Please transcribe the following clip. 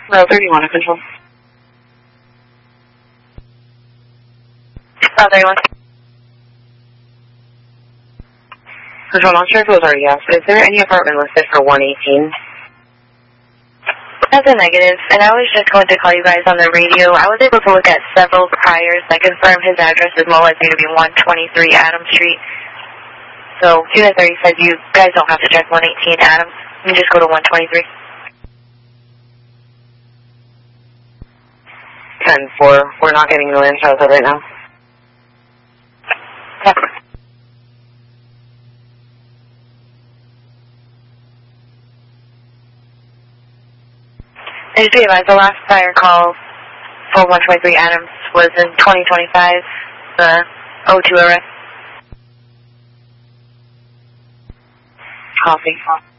Row 31 to control. Row 31. Control, not sure if it was already asked, but is there any apartment listed for 118? That's a negative, and I was just going to call you guys on the radio. I was able to look at several priors that confirm his address is more likely to be 123 Adams Street. So, unit 30 says you guys don't have to check 118 Adams. You can just go to 123. 10-4. We're not getting no info of it right now. Yeah. And just be advised, the last prior call for 123 Adams was in 2025, the 02 arrest. Copy.